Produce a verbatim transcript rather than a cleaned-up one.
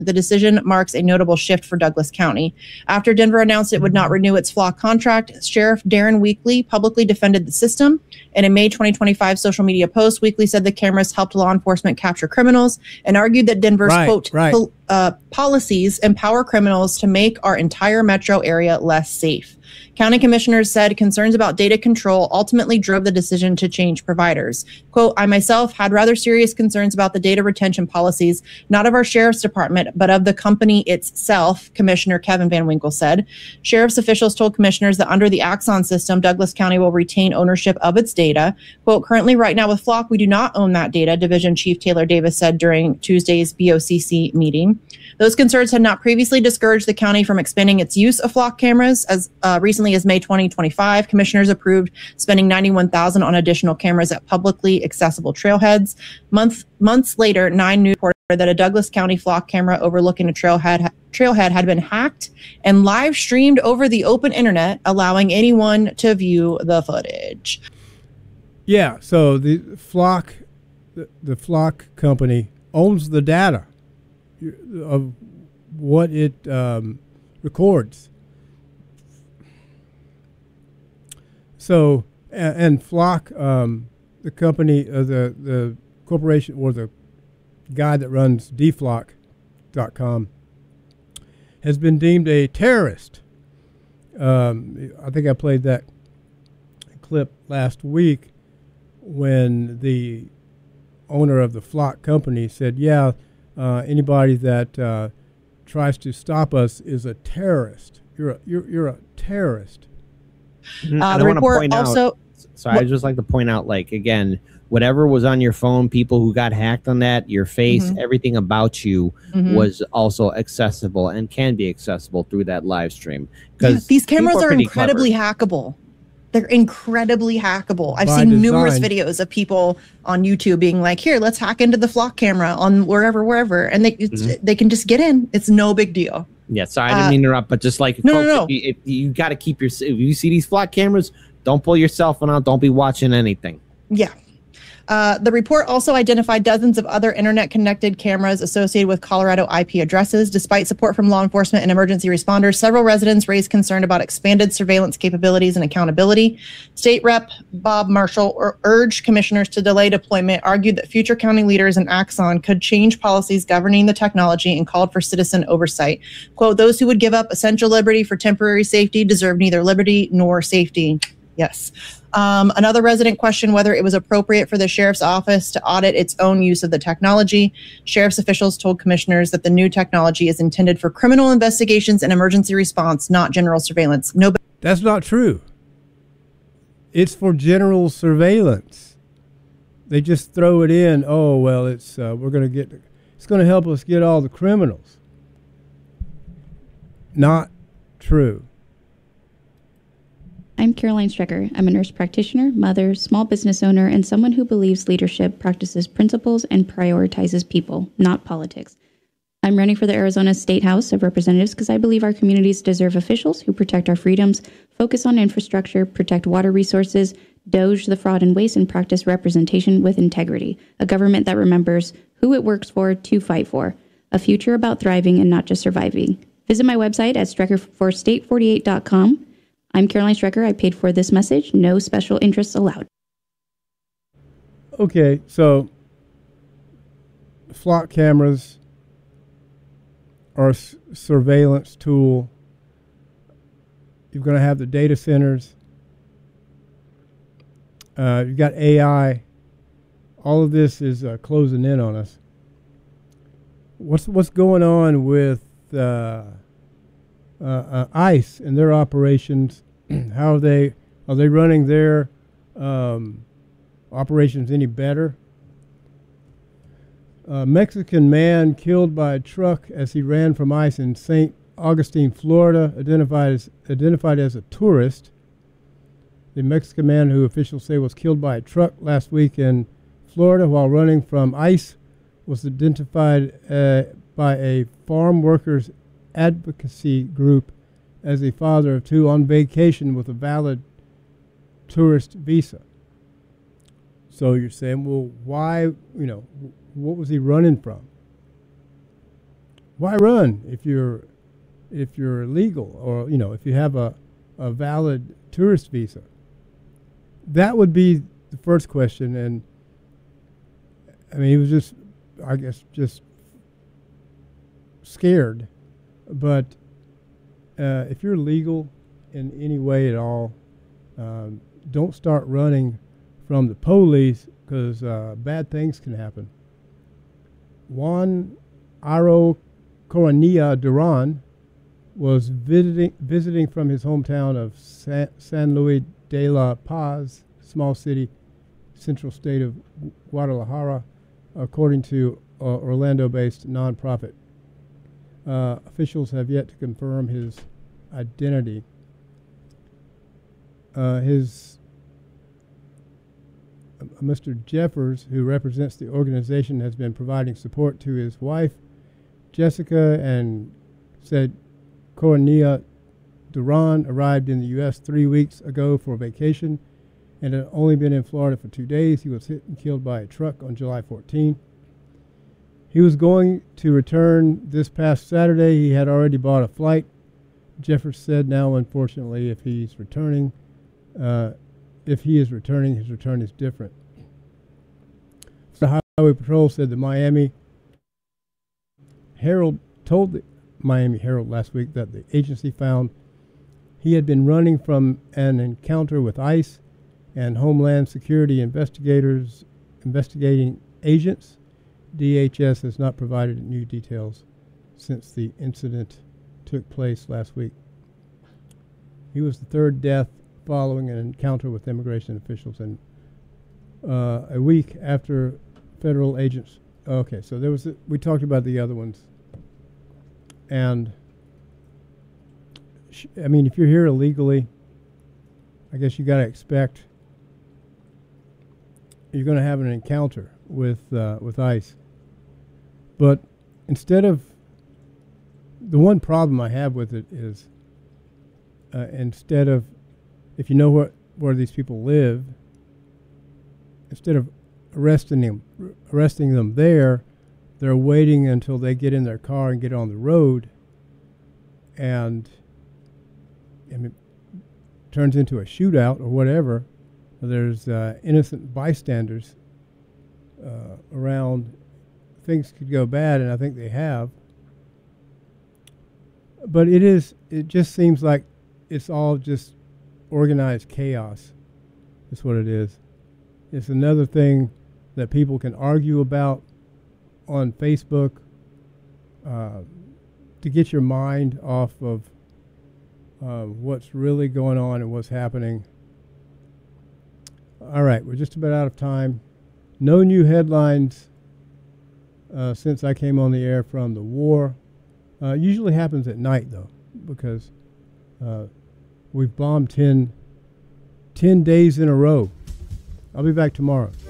The decision marks a notable shift for Douglas County. After Denver announced it would not renew its flock contract, Sheriff Darren Weekly publicly defended the system. In a May twenty twenty-five social media post, Weekly said the cameras helped law enforcement capture criminals and argued that Denver's, right, quote, right. pol- uh, policies empower criminals to make our entire metro area less safe. County commissioners said concerns about data control ultimately drove the decision to change providers. Quote, I myself had rather serious concerns about the data retention policies, not of our sheriff's department, but of the company itself, Commissioner Kevin Van Winkle said. Sheriff's officials told commissioners that under the Axon system, Douglas County will retain ownership of its data. Quote, currently right now with Flock, we do not own that data, Division Chief Taylor Davis said during Tuesday's B O C C meeting. Those concerns had not previously discouraged the county from expanding its use of flock cameras. As uh, recently as May twenty twenty-five, commissioners approved spending ninety-one thousand dollars on additional cameras at publicly accessible trailheads. Month, months later, Nine News reported that a Douglas County flock camera overlooking a trailhead, trailhead had been hacked and live streamed over the open internet, allowing anyone to view the footage. Yeah, so the flock, the, the flock company owns the data of what it um, records. So, and, and Flock, um, the company, uh, the the corporation, or the guy that runs D flock dot com, has been deemed a terrorist. Um, I think I played that clip last week when the owner of the Flock company said, yeah, Uh, anybody that uh, tries to stop us is a terrorist. You're a, you're, you're a terrorist. Mm-hmm. Uh, and the I want to report point also. out, sorry, I just like to point out, like, again, whatever was on your phone, people who got hacked on that, your face, Mm-hmm. everything about you Mm-hmm. was also accessible and can be accessible through that live stream. Yeah, these cameras people are pretty incredibly clever. hackable. They're incredibly hackable. I've By seen design. numerous videos of people on YouTube being like, here, let's hack into the flock camera on wherever, wherever. And they it's, Mhm. they can just get in. It's no big deal. Yeah, sorry, I didn't Uh, mean to interrupt, but just like, no, folks, no, no. if you, if you got to keep your, if you see these flock cameras, don't pull your cell phone out. Don't be watching anything. Yeah. Uh, the report also identified dozens of other internet-connected cameras associated with Colorado I P addresses. Despite support from law enforcement and emergency responders, several residents raised concern about expanded surveillance capabilities and accountability. State Rep Bob Marshall ur- urged commissioners to delay deployment, argued that future county leaders in Axon could change policies governing the technology, and called for citizen oversight. Quote, those who would give up essential liberty for temporary safety deserve neither liberty nor safety. Yes. Um, another resident questioned whether it was appropriate for the sheriff's office to audit its own use of the technology. Sheriff's officials told commissioners that the new technology is intended for criminal investigations and emergency response, not general surveillance. No. That's not true. It's for general surveillance. They just throw it in. Oh, well, it's uh, we're going to get. It's going to help us get all the criminals. Not true. I'm Caroline Strecker. I'm a nurse practitioner, mother, small business owner, and someone who believes leadership practices principles and prioritizes people, not politics. I'm running for the Arizona State House of Representatives because I believe our communities deserve officials who protect our freedoms, focus on infrastructure, protect water resources, doge the fraud and waste, and practice representation with integrity. A government that remembers who it works for to fight for. A future about thriving and not just surviving. Visit my website at strecker for state forty-eight dot com. I'm Caroline Strecker. I paid for this message. No special interests allowed. Okay, so flock cameras are a s- surveillance tool. You're going to have the data centers. Uh, you've got A I. All of this is uh, closing in on us. What's what's going on with uh, uh, uh, ICE and their operations? How are they are they running their um, operations any better? A Mexican man killed by a truck as he ran from ICE in Saint Augustine, Florida, identified as identified as a tourist. The Mexican man, who officials say was killed by a truck last week in Florida while running from ICE, was identified uh, by a farm workers advocacy group as a father of two on vacation with a valid tourist visa. So you're saying, well, why, you know, what was he running from? why run if you're if you're legal, or you know, if you have a, a valid tourist visa? That would be the first question. And I mean, he was just, I guess, just scared. But uh, if you're legal in any way at all, um, don't start running from the police, because uh, bad things can happen. Juan Aro Coronilla Duran was visiting visiting from his hometown of San, San Luis de la Paz, small city, central state of Guadalajara, according to uh, Orlando-based nonprofit. Uh, officials have yet to confirm his identity. Uh, his uh, Mister Jeffers, who represents the organization, has been providing support to his wife, Jessica, and said Coronilla Duran arrived in the U S three weeks ago for vacation and had only been in Florida for two days. He was hit and killed by a truck on July fourteenth. He was going to return this past Saturday. He had already bought a flight. Jeffers said now, unfortunately, if he's returning, uh, if he is returning, his return is different. The Highway Patrol said the Miami Herald told the Miami Herald last week that the agency found he had been running from an encounter with ICE and Homeland Security investigators, investigating agents. D H S has not provided new details since the incident took place last week. He was the third death following an encounter with immigration officials, and uh, a week after federal agents. Okay, so there was a, we talked about the other ones. And, sh I mean, if you're here illegally, I guess you got to expect you're going to have an encounter with uh, with ICE. But instead of, the one problem I have with it is, uh, instead of, if you know where where these people live, instead of arresting them, arresting them there, they're waiting until they get in their car and get on the road, and, and it turns into a shootout or whatever. There's uh, innocent bystanders uh, around. Things could go bad, and I think they have. But it is, it just seems like it's all just organized chaos. That's what it is. It's another thing that people can argue about on Facebook uh, to get your mind off of uh, what's really going on and what's happening. All right, we're just about out of time. No new headlines uh, since I came on the air from the war. Uh, usually happens at night, though, because uh, we've bombed ten, ten days in a row. I'll be back tomorrow.